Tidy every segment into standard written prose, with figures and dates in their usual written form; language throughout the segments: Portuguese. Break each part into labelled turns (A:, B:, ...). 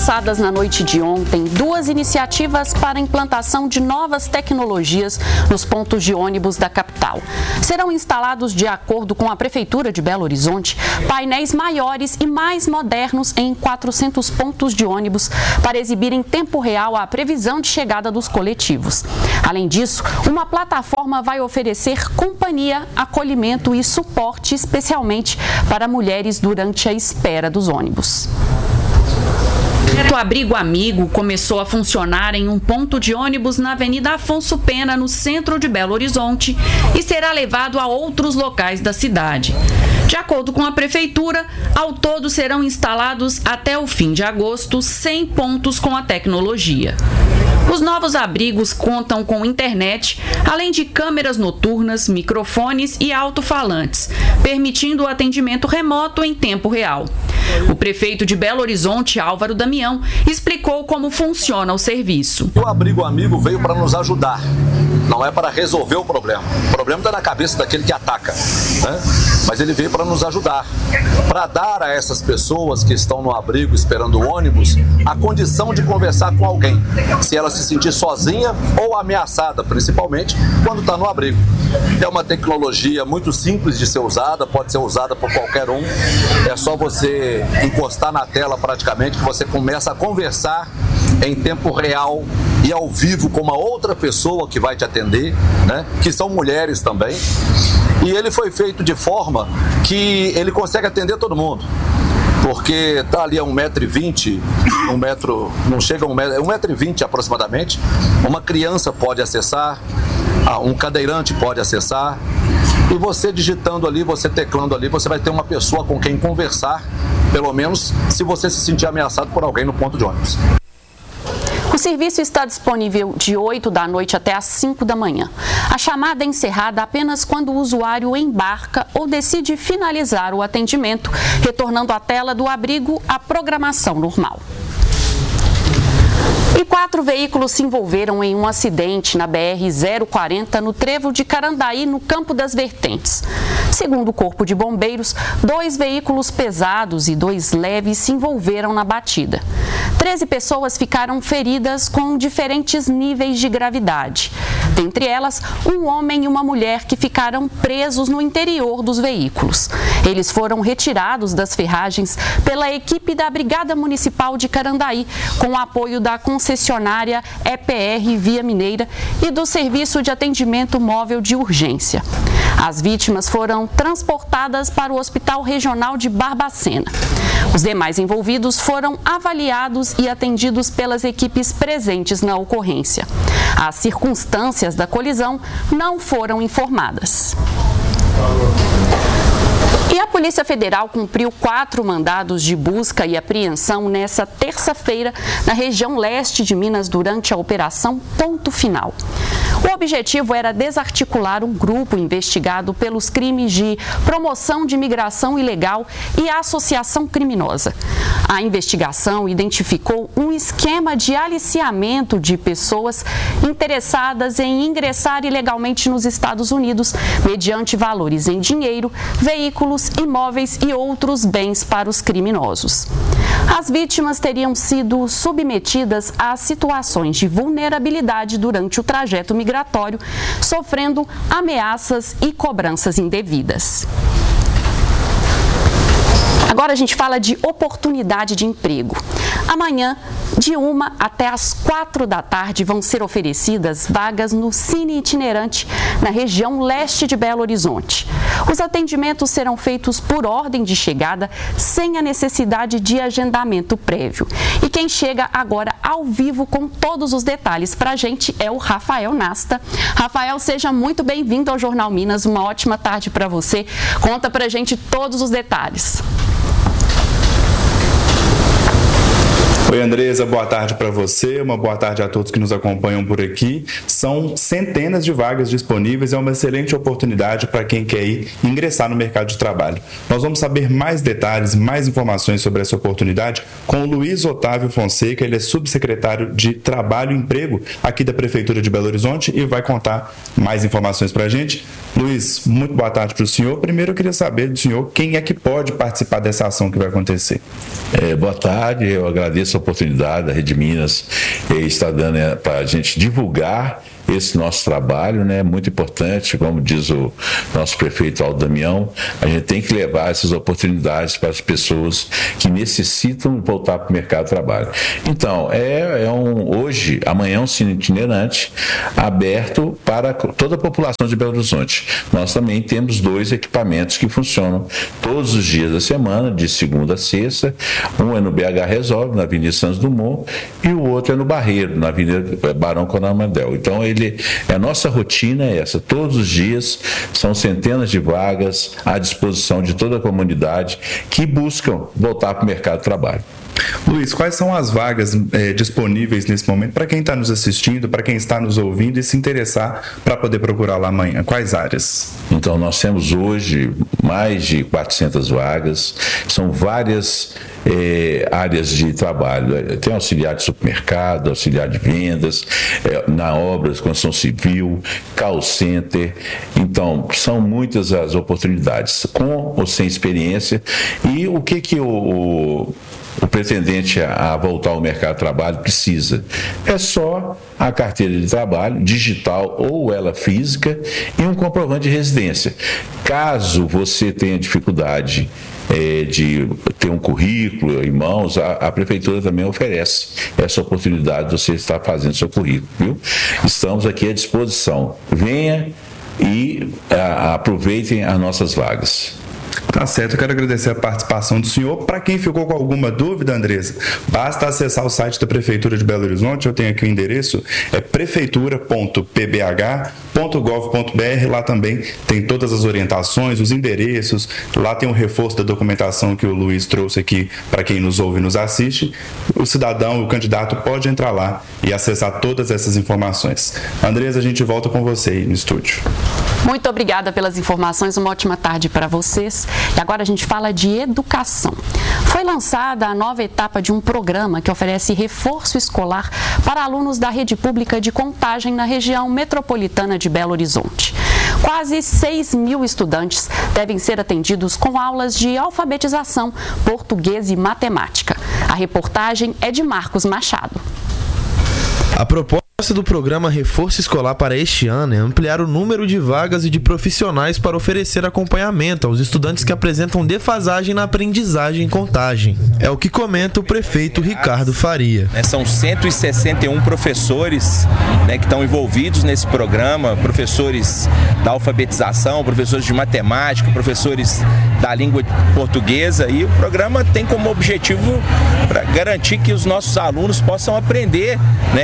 A: lançadas na noite de ontem 2 iniciativas para a implantação de novas tecnologias nos pontos de ônibus da capital. Serão instalados, de acordo com a Prefeitura de Belo Horizonte, painéis maiores e mais modernos em 400 pontos de ônibus para exibir em tempo real a previsão de chegada dos coletivos. Além disso, uma plataforma vai oferecer companhia, acolhimento e suporte especialmente para mulheres durante a espera dos ônibus. O Abrigo Amigo começou a funcionar em um ponto de ônibus na Avenida Afonso Pena, no centro de Belo Horizonte, e será levado a outros locais da cidade. De acordo com a Prefeitura, ao todo serão instalados até o fim de agosto 100 pontos com a tecnologia. Os novos abrigos contam com internet, além de câmeras noturnas, microfones e alto-falantes, permitindo o atendimento remoto em tempo real. O prefeito de Belo Horizonte, Álvaro Damião, explicou como funciona o serviço.
B: O Abrigo Amigo veio para nos ajudar, não é para resolver o problema. O problema está na cabeça daquele que ataca, né? Mas ele veio para nos ajudar, para dar a essas pessoas que estão no abrigo esperando o ônibus a condição de conversar com alguém, se ela se sentir sozinha ou ameaçada, principalmente quando está no abrigo. É uma tecnologia muito simples de ser usada, pode ser usada por qualquer um, é só você encostar na tela praticamente que você começa a conversar em tempo real e ao vivo com uma outra pessoa que vai te atender, né? Que são mulheres também. E ele foi feito de forma que ele consegue atender todo mundo. Porque está ali a 1,20 m, não chega a 1,20 m aproximadamente. Uma criança pode acessar, um cadeirante pode acessar. E você digitando ali, você teclando ali, você vai ter uma pessoa com quem conversar, pelo menos se você se sentir ameaçado por alguém no ponto de ônibus.
A: O serviço está disponível de 8 da noite até às 5 da manhã. A chamada é encerrada apenas quando o usuário embarca ou decide finalizar o atendimento, retornando à tela do abrigo à programação normal. E 4 veículos se envolveram em um acidente na BR-040 no trevo de Carandaí, no Campo das Vertentes. Segundo o Corpo de Bombeiros, 2 veículos pesados e 2 leves se envolveram na batida. 13 pessoas ficaram feridas com diferentes níveis de gravidade. Dentre elas, um homem e uma mulher que ficaram presos no interior dos veículos. Eles foram retirados das ferragens pela equipe da Brigada Municipal de Carandaí, com o apoio da concessionária EPR Via Mineira e do Serviço de Atendimento Móvel de Urgência. As vítimas foram transportadas para o Hospital Regional de Barbacena. Os demais envolvidos foram avaliados e atendidos pelas equipes presentes na ocorrência. As circunstâncias da colisão não foram informadas. E a Polícia Federal cumpriu 4 mandados de busca e apreensão nessa terça-feira na região leste de Minas durante a Operação Ponto Final. O objetivo era desarticular um grupo investigado pelos crimes de promoção de imigração ilegal e associação criminosa. A investigação identificou um esquema de aliciamento de pessoas interessadas em ingressar ilegalmente nos Estados Unidos mediante valores em dinheiro, veículos, imóveis e outros bens para os criminosos. As vítimas teriam sido submetidas a situações de vulnerabilidade durante o trajeto migratório, sofrendo ameaças e cobranças indevidas. Agora a gente fala de oportunidade de emprego. Amanhã, de 1 até as 4 da tarde, vão ser oferecidas vagas no Cine Itinerante, na região leste de Belo Horizonte. Os atendimentos serão feitos por ordem de chegada, sem a necessidade de agendamento prévio. E quem chega agora ao vivo com todos os detalhes para a gente é o Rafael Nasta. Rafael, seja muito bem-vindo ao Jornal Minas. Uma ótima tarde para você. Conta para a gente todos os detalhes.
C: Oi, Andresa, boa tarde para você, uma boa tarde a todos que nos acompanham por aqui. São centenas de vagas disponíveis, é uma excelente oportunidade para quem quer ingressar no mercado de trabalho. Nós vamos saber mais detalhes, mais informações sobre essa oportunidade com o Luiz Otávio Fonseca, ele é subsecretário de Trabalho e Emprego aqui da Prefeitura de Belo Horizonte e vai contar mais informações para a gente. Luiz, muito boa tarde para o senhor. Primeiro eu queria saber do senhor quem é que pode participar dessa ação que vai acontecer.
D: Boa tarde, eu agradeço a oportunidade da Rede Minas estar dando para a gente divulgar esse nosso trabalho, né, muito importante, como diz o nosso prefeito Aldo Damião, a gente tem que levar essas oportunidades para as pessoas que necessitam voltar para o mercado de trabalho. Então, hoje, amanhã um cine itinerante aberto para toda a população de Belo Horizonte. Nós também temos 2 equipamentos que funcionam todos os dias da semana, de segunda a sexta. Um é no BH Resolve, na Avenida Santos Dumont, e o outro é no Barreiro, na Avenida Barão Coronel. Então, a nossa rotina é essa, todos os dias são centenas de vagas à disposição de toda a comunidade que buscam voltar para o mercado de trabalho.
C: Luiz, quais são as vagas disponíveis nesse momento para quem está nos assistindo, para quem está nos ouvindo e se interessar para poder procurar lá amanhã? Quais áreas?
D: Então, nós temos hoje mais de 400 vagas, são várias áreas de trabalho. Tem auxiliar de supermercado, auxiliar de vendas, na obra, construção civil, call center. Então, são muitas as oportunidades, com ou sem experiência. E o que o pretendente a voltar ao mercado de trabalho precisa? É só a carteira de trabalho, digital ou ela física, e um comprovante de residência. Caso você tenha dificuldade de ter um currículo em mãos, a prefeitura também oferece essa oportunidade de você estar fazendo seu currículo, viu? Estamos aqui à disposição. Venha e aproveitem as nossas vagas.
C: Tá certo, eu quero agradecer a participação do senhor. Para quem ficou com alguma dúvida, Andresa, basta acessar o site da Prefeitura de Belo Horizonte. Eu tenho aqui o endereço, é prefeitura.pbh.gov.br. Lá também tem todas as orientações, os endereços. Lá tem um reforço da documentação que o Luiz trouxe aqui para quem nos ouve e nos assiste. O cidadão, o candidato pode entrar lá e acessar todas essas informações. Andresa, a gente volta com você aí no estúdio.
A: Muito obrigada pelas informações, uma ótima tarde para vocês. E agora a gente fala de educação. Foi lançada a nova etapa de um programa que oferece reforço escolar para alunos da rede pública de Contagem na região metropolitana de Belo Horizonte. Quase 6.000 estudantes devem ser atendidos com aulas de alfabetização, português e matemática. A reportagem é de Marcos Machado.
E: A proposta do programa Reforço Escolar para este ano é ampliar o número de vagas e de profissionais para oferecer acompanhamento aos estudantes que apresentam defasagem na aprendizagem em Contagem. É o que comenta o prefeito Ricardo Faria.
F: São 161 professores, que estão envolvidos nesse programa, professores da alfabetização, professores de matemática, professores da língua portuguesa, e o programa tem como objetivo para garantir que os nossos alunos possam aprender,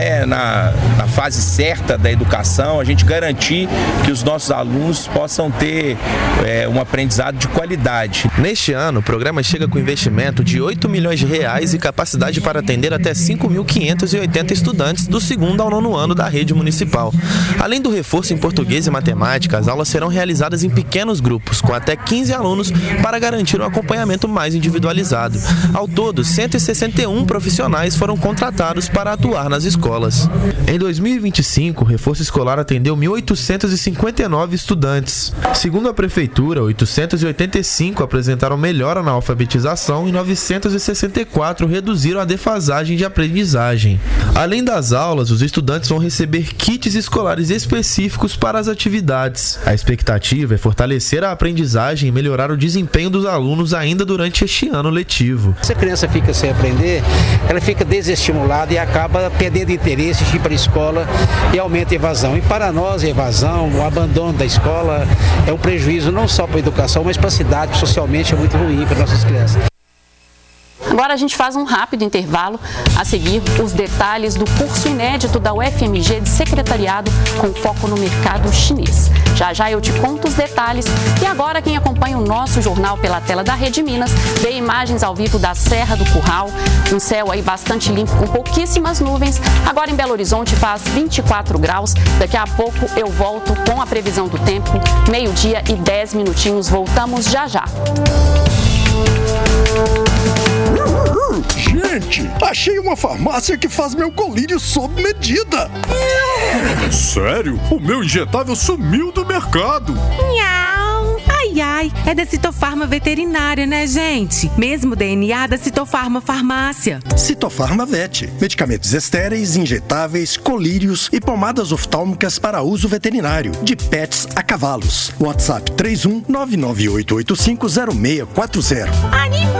F: na fase certa da educação, a gente garantir que os nossos alunos possam ter um aprendizado de qualidade.
E: Neste ano, o programa chega com investimento de R$8 milhões e capacidade para atender até 5.580 estudantes do 2º ao 9º ano da rede municipal. Além do reforço em português e matemática, as aulas serão realizadas em pequenos grupos, com até 15 alunos, para garantir um acompanhamento mais individualizado. Ao todo, 161 profissionais foram contratados para atuar nas escolas. Em 2025, o reforço escolar atendeu 1.859 estudantes. Segundo a Prefeitura, 885 apresentaram melhora na alfabetização e 964 reduziram a defasagem de aprendizagem. Além das aulas, os estudantes vão receber kits escolares específicos para as atividades. A expectativa é fortalecer a aprendizagem e melhorar o desempenho dos alunos ainda durante este ano letivo.
G: Se a criança fica sem aprender, ela fica desestimulada e acaba perdendo interesse de ir para a escola e aumenta a evasão. E para nós, a evasão, o abandono da escola é um prejuízo não só para a educação, mas para a cidade, que socialmente é muito ruim para nossas crianças.
A: Agora a gente faz um rápido intervalo. A seguir, os detalhes do curso inédito da UFMG de secretariado com foco no mercado chinês. Já já eu te conto os detalhes. E agora quem acompanha o nosso jornal pela tela da Rede Minas vê imagens ao vivo da Serra do Curral. Um céu aí bastante limpo com pouquíssimas nuvens. Agora em Belo Horizonte faz 24 graus. Daqui a pouco eu volto com a previsão do tempo. 12h e 10 minutinhos. Voltamos já já.
H: Gente, achei uma farmácia que faz meu colírio sob medida. Sério? O meu injetável sumiu do mercado.
I: Miau. Ai, ai, é da Citofarma Veterinária, né, gente? Mesmo DNA da Citofarma Farmácia.
J: Citofarma Vet. Medicamentos estéreis, injetáveis, colírios e pomadas oftálmicas para uso veterinário. De pets a cavalos. WhatsApp 31-998850640.
I: Animal!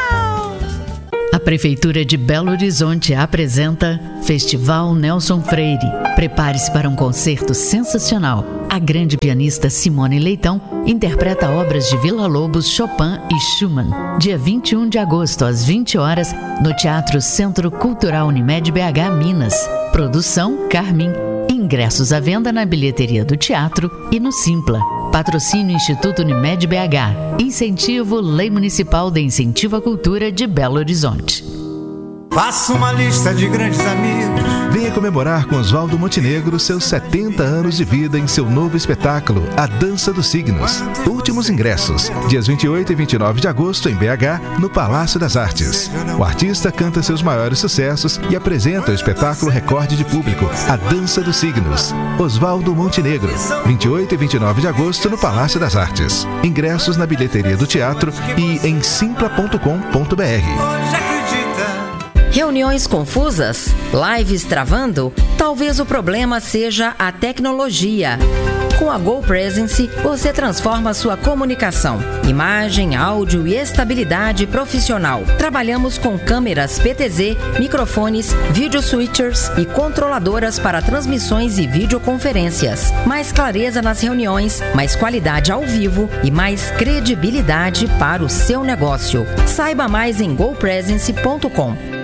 K: A Prefeitura de Belo Horizonte apresenta Festival Nelson Freire. Prepare-se para um concerto sensacional. A grande pianista Simone Leitão interpreta obras de Villa-Lobos, Chopin e Schumann. Dia 21 de agosto, às 20 horas, no Teatro Centro Cultural Unimed BH, Minas. Produção Carmin. Ingressos à venda na bilheteria do teatro e no Simpla. Patrocínio Instituto Unimed BH. Incentivo Lei Municipal de Incentivo à Cultura de Belo Horizonte.
L: Faça uma lista de grandes amigos.
M: Venha comemorar com Oswaldo Montenegro seus 70 anos de vida em seu novo espetáculo, A Dança dos Signos. Últimos ingressos, dias 28 e 29 de agosto em BH, no Palácio das Artes. O artista canta seus maiores sucessos e apresenta o espetáculo recorde de público, A Dança dos Signos. Oswaldo Montenegro, 28 e 29 de agosto no Palácio das Artes. Ingressos na bilheteria do teatro e em simpla.com.br.
N: Reuniões confusas? Lives travando? Talvez o problema seja a tecnologia. Com a GoPresence, você transforma sua comunicação, imagem, áudio e estabilidade profissional. Trabalhamos com câmeras PTZ, microfones, video switchers e controladoras para transmissões e videoconferências. Mais clareza nas reuniões, mais qualidade ao vivo e mais credibilidade para o seu negócio. Saiba mais em gopresence.com.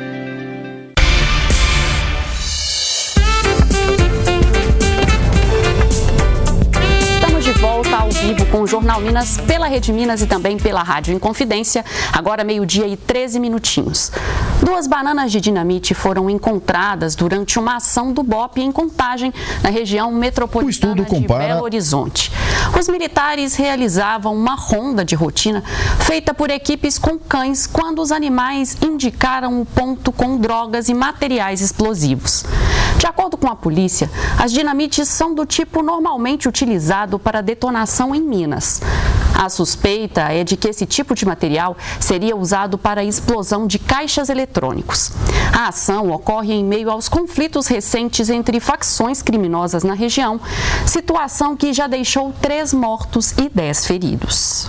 A: Volta ao vivo com o Jornal Minas pela Rede Minas e também pela Rádio Inconfidência. Agora 12h e 13 minutinhos. 2 bananas de dinamite foram encontradas durante uma ação do BOPE em Contagem, na região metropolitana de Belo Horizonte. Os militares realizavam uma ronda de rotina feita por equipes com cães quando os animais indicaram o ponto com drogas e materiais explosivos. De acordo com a polícia, as dinamites são do tipo normalmente utilizado para detonação em Minas. A suspeita é de que esse tipo de material seria usado para a explosão de caixas eletrônicos. A ação ocorre em meio aos conflitos recentes entre facções criminosas na região, situação que já deixou 3 mortos e 10 feridos.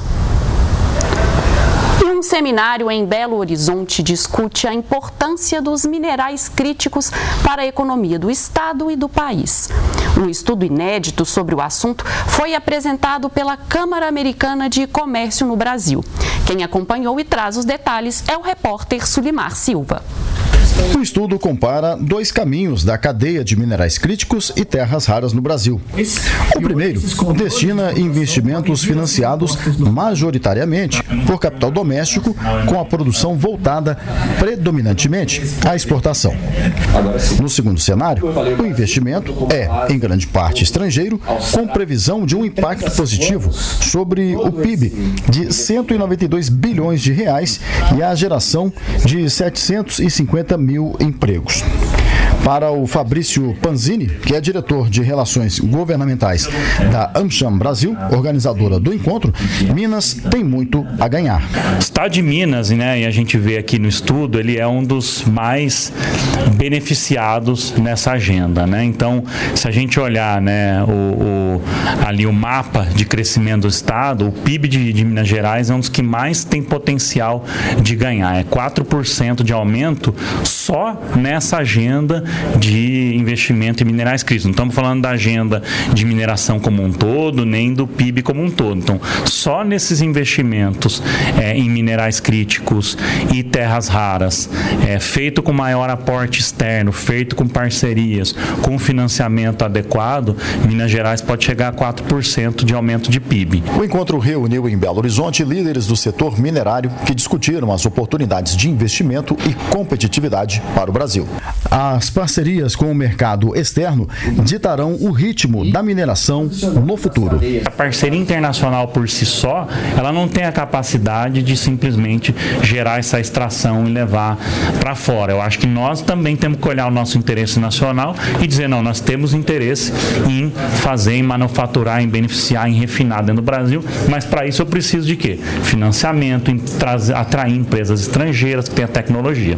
A: E um seminário em Belo Horizonte discute a importância dos minerais críticos para a economia do estado e do país. Um estudo inédito sobre o assunto foi apresentado pela Câmara Americana de Comércio no Brasil. Quem acompanhou e traz os detalhes é o repórter Sulimar Silva.
O: O estudo compara 2 caminhos da cadeia de minerais críticos e terras raras no Brasil. O primeiro destina investimentos financiados majoritariamente por capital doméstico, com a produção voltada predominantemente à exportação. No segundo cenário, o investimento é, em grande parte, estrangeiro, com previsão de um impacto positivo sobre o PIB de 192 bilhões de reais e a geração de 750 mil empregos. Para o Fabrício Panzini, que é diretor de Relações Governamentais da AmCham Brasil, organizadora do encontro, Minas tem muito a ganhar.
P: O estado de Minas, né, e a gente vê aqui no estudo, ele é um dos mais beneficiados nessa agenda, né? Então, se a gente olhar, né, ali o mapa de crescimento do estado, o PIB de Minas Gerais é um dos que mais tem potencial de ganhar. É 4% de aumento só nessa agenda de investimento em minerais críticos. Não estamos falando da agenda de mineração como um todo, nem do PIB como um todo. Então, só nesses investimentos em minerais críticos e terras raras, feito com maior aporte externo, feito com parcerias, com financiamento adequado, Minas Gerais pode chegar a 4% de aumento de PIB.
O: O encontro reuniu em Belo Horizonte líderes do setor minerário que discutiram as oportunidades de investimento e competitividade para o Brasil. As parcerias com o mercado externo ditarão o ritmo da mineração no futuro.
P: A parceria internacional por si só, ela não tem a capacidade de simplesmente gerar essa extração e levar para fora. Eu acho que nós também temos que olhar o nosso interesse nacional e dizer, não, nós temos interesse em fazer, em manufaturar, em beneficiar, em refinar dentro do Brasil, mas para isso eu preciso de quê? Financiamento, atrair empresas estrangeiras que tenham tecnologia.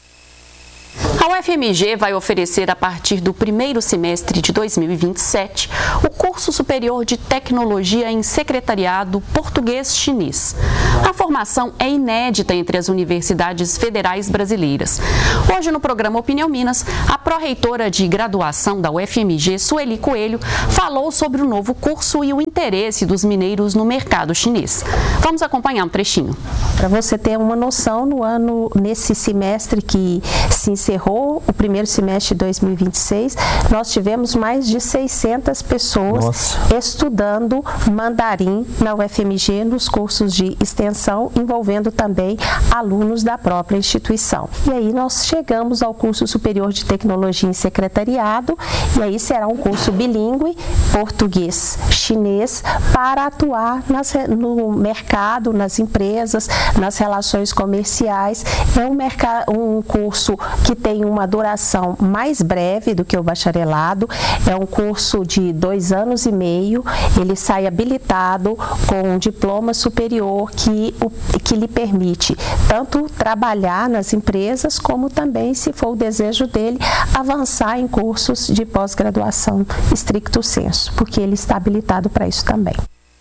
A: A UFMG vai oferecer, a partir do primeiro semestre de 2027, o curso superior de tecnologia em secretariado português-chinês. A formação é inédita entre as universidades federais brasileiras. Hoje, no programa Opinião Minas, a pró-reitora de graduação da UFMG, Sueli Coelho, falou sobre o novo curso e o interesse dos mineiros no mercado chinês. Vamos acompanhar um trechinho.
Q: Para você ter uma noção, nesse semestre que se encerrou, o primeiro semestre de 2026, nós tivemos mais de 600 pessoas estudando mandarim na UFMG nos cursos de extensão, envolvendo também alunos da própria instituição. E aí nós chegamos ao curso superior de tecnologia em secretariado, e aí será um curso bilíngue, português-chinês, para atuar no mercado, nas empresas, nas relações comerciais. É um curso que tem uma duração mais breve do que o bacharelado, é um curso de 2 anos e meio, ele sai habilitado com um diploma superior que lhe permite tanto trabalhar nas empresas, como também, se for o desejo dele, avançar em cursos de pós-graduação stricto sensu, porque ele está habilitado para isso também.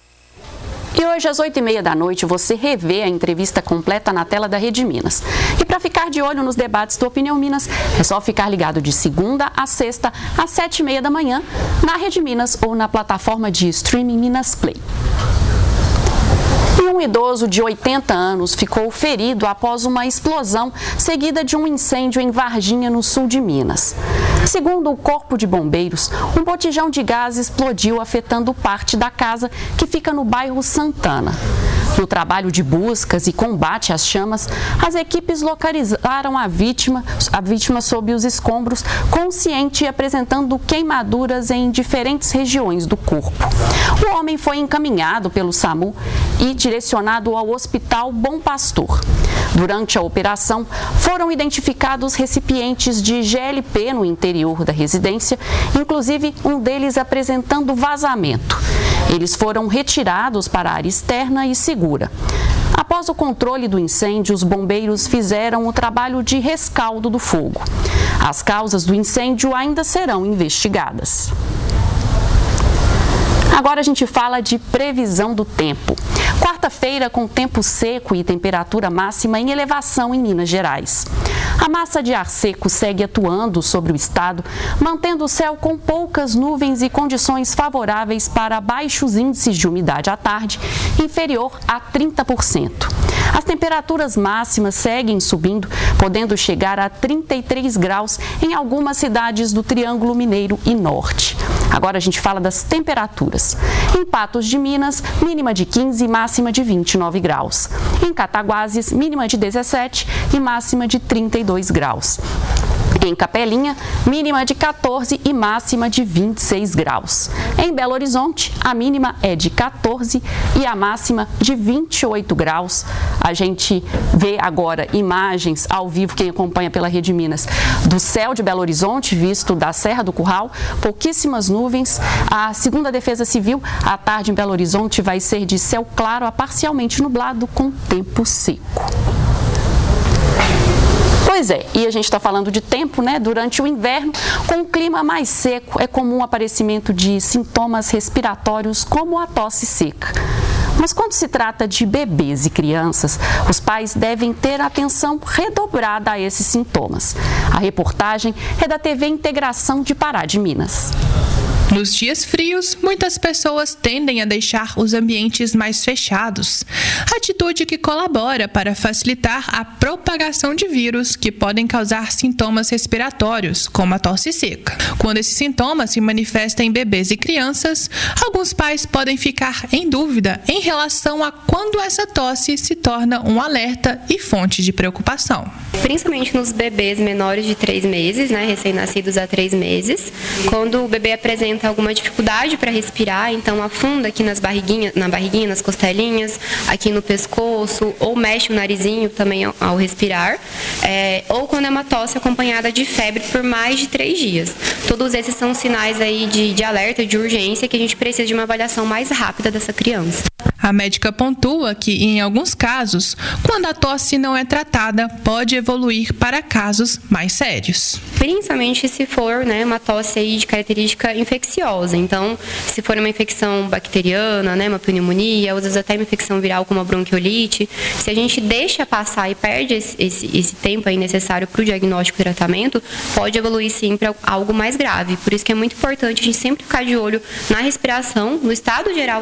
A: E hoje, às 8h30 da noite, você revê a entrevista completa na tela da Rede Minas. E para ficar de olho nos debates do Opinião Minas, é só ficar ligado de segunda a sexta, às 7h30 da manhã, na Rede Minas ou na plataforma de streaming Minas Play. E um idoso de 80 anos ficou ferido após uma explosão seguida de um incêndio em Varginha, no sul de Minas. Segundo o Corpo de Bombeiros, um botijão de gás explodiu, afetando parte da casa que fica no bairro Santana. No trabalho de buscas e combate às chamas, as equipes localizaram a vítima sob os escombros, consciente e apresentando queimaduras em diferentes regiões do corpo. O homem foi encaminhado pelo SAMU e direcionado ao Hospital Bom Pastor. Durante a operação, foram identificados recipientes de GLP no interior da residência, inclusive um deles apresentando vazamento. Eles foram retirados para a área externa e segura. Após o controle do incêndio, os bombeiros fizeram o trabalho de rescaldo do fogo. As causas do incêndio ainda serão investigadas. Agora a gente fala de previsão do tempo. Quarta-feira com tempo seco e temperatura máxima em elevação em Minas Gerais. A massa de ar seco segue atuando sobre o estado, mantendo o céu com poucas nuvens e condições favoráveis para baixos índices de umidade à tarde, inferior a 30%. As temperaturas máximas seguem subindo, podendo chegar a 33 graus em algumas cidades do Triângulo Mineiro e Norte. Agora a gente fala das temperaturas. Em Patos de Minas, mínima de 15 e máxima de 29 graus. Em Cataguases, mínima de 17 e máxima de 32 graus. Em Capelinha, mínima de 14 e máxima de 26 graus. Em Belo Horizonte, a mínima é de 14 e a máxima de 28 graus. A gente vê agora imagens ao vivo, quem acompanha pela Rede Minas, do céu de Belo Horizonte, visto da Serra do Curral, pouquíssimas nuvens. A segundo a Defesa Civil, a tarde em Belo Horizonte vai ser de céu claro a parcialmente nublado com tempo seco. Pois é, e a gente está falando de tempo, né? Durante o inverno, com o clima mais seco, é comum o aparecimento de sintomas respiratórios como a tosse seca. Mas quando se trata de bebês e crianças, os pais devem ter atenção redobrada a esses sintomas. A reportagem é da TV Integração de Pará de Minas.
R: Nos dias frios, muitas pessoas tendem a deixar os ambientes mais fechados, atitude que colabora para facilitar a propagação de vírus que podem causar sintomas respiratórios, como a tosse seca. Quando esse sintoma se manifesta em bebês e crianças, alguns pais podem ficar em dúvida em relação a quando essa tosse se torna um alerta e fonte de preocupação.
S: Principalmente nos bebês menores de 3 meses, né, recém-nascidos há 3 meses, quando o bebê apresenta alguma dificuldade para respirar, então afunda aqui na barriguinha, nas costelinhas, aqui no pescoço, ou mexe o narizinho também ao respirar, ou quando é uma tosse acompanhada de febre por mais de 3 dias. Todos esses são sinais aí de alerta, de urgência, que a gente precisa de uma avaliação mais rápida dessa criança.
R: A médica pontua que, em alguns casos, quando a tosse não é tratada, pode evoluir para casos mais sérios.
S: Principalmente se for, né, uma tosse aí de característica infecciosa. Então, se for uma infecção bacteriana, né, uma pneumonia, às vezes até uma infecção viral como a bronquiolite, se a gente deixa passar e perde esse tempo aí necessário para o diagnóstico e tratamento, pode evoluir sim para algo mais grave. Por isso que é muito importante a gente sempre ficar de olho na respiração, no estado geral